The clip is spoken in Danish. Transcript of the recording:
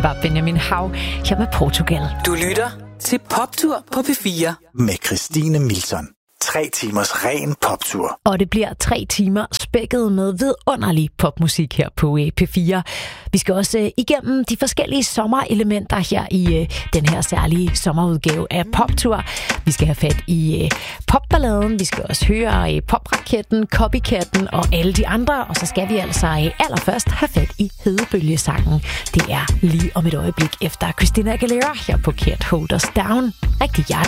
var Benjamin Hav her med Portugal. Du lytter til Poptur på P4 med Christine Milton. 3 timers ren poptur. Og det bliver 3 timer spækket med vidunderlig popmusik her på P4. Vi skal også igennem de forskellige sommerelementer her i den her særlige sommerudgave af Poptur. Vi skal have fat i popballaden, vi skal også høre popraketten, copycatten og alle de andre. Og så skal vi altså allerførst have fat i hedebølgesangen. Det er lige om et øjeblik efter Christina Aguilera her på Can't Hold Us Down. Rigtig hjertelig